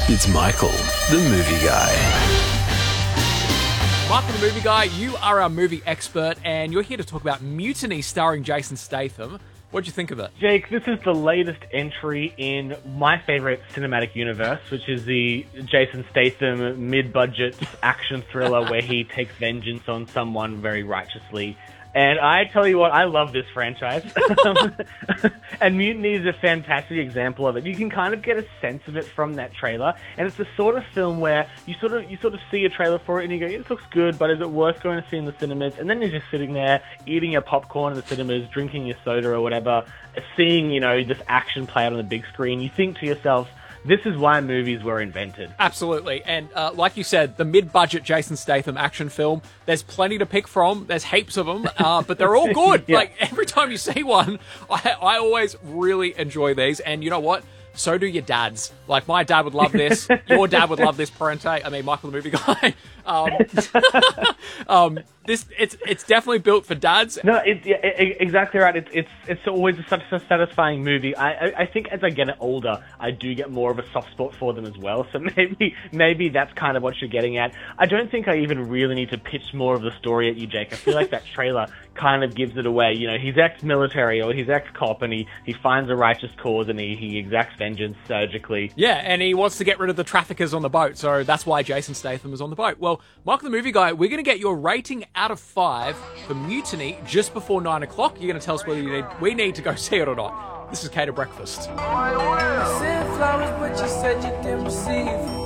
It's Michael, the movie guy. Michael, the movie guy, you are our movie expert, and you're here to talk about Mutiny starring Jason Statham. What'd you think of it? Jake, this is the latest entry in my favorite cinematic universe, which is the Jason Statham mid-budget action thriller where he takes vengeance on someone very righteously. And I tell you what, I love this franchise. And Mutiny is a fantastic example of it. You can kind of get a sense of it from that trailer. And it's the sort of film where you sort of see a trailer for it and you go, this looks good, but is it worth going to see in the cinemas? And then you're just sitting there eating your popcorn in the cinemas, drinking your soda or whatever, seeing, this action play out on the big screen. You think to yourself, this is why movies were invented. Absolutely. And like you said, the mid-budget Jason Statham action film, there's plenty to pick from. There's heaps of them, but they're all good. Yeah. Like, every time you see one, I always really enjoy these. And you know what? So do your dads. Like, my dad would love this. Your dad would love this, Parente. I mean, Michael, the movie guy. It's definitely built for dads. No, exactly right. It's always such a satisfying movie. I think as I get older, I do get more of a soft spot for them as well. So maybe that's kind of what you're getting at. I don't think I even really need to pitch more of the story at you, Jake. I feel like that trailer kind of gives it away. He's ex-military or he's ex-cop, and he finds a righteous cause and he exacts vengeance surgically. Yeah, and he wants to get rid of the traffickers on the boat, so that's why Jason Statham is on the boat. Well, Michael, the movie guy, we're going to get your rating out of 5 for Mutiny just before 9 o'clock. You're going to tell us whether we need to go see it or not. This is Cater Breakfast. I sent flowers, but you said you didn't receive.